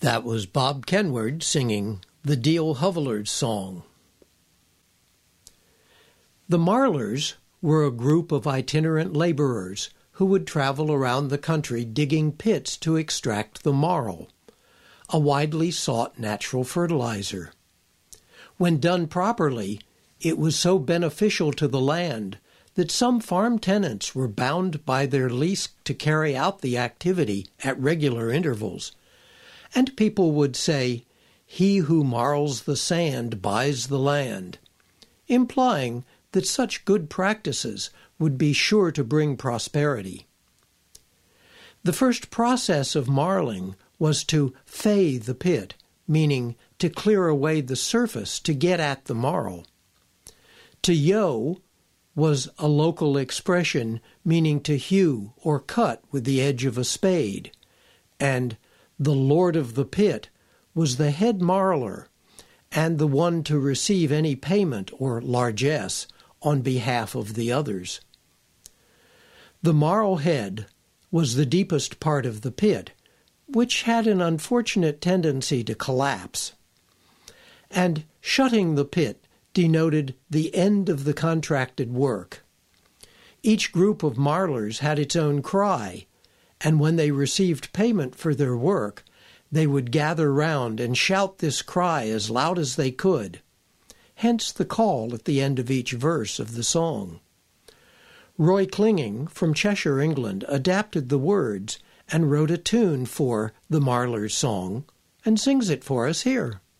That was Bob Kenward singing the Deal Hovelers song. The Marlers were a group of itinerant laborers who would travel around the country digging pits to extract the marl, a widely sought natural fertilizer. When done properly, it was so beneficial to the land that some farm tenants were bound by their lease to carry out the activity at regular intervals, and people would say, "He who marls the sand buys the land," implying that such good practices would be sure to bring prosperity. The first process of marling was to fay the pit, meaning to clear away the surface to get at the marl. To yoe was a local expression meaning to hew or cut with the edge of a spade, and the lord of the pit was the head marler and the one to receive any payment or largesse on behalf of the others. The marl head was the deepest part of the pit, which had an unfortunate tendency to collapse, and shutting the pit denoted the end of the contracted work. Each group of marlers had its own cry, and when they received payment for their work, they would gather round and shout this cry as loud as they could, hence the call at the end of each verse of the song. Roy Clinging from Cheshire, England, adapted the words and wrote a tune for the Marlers' song and sings it for us here.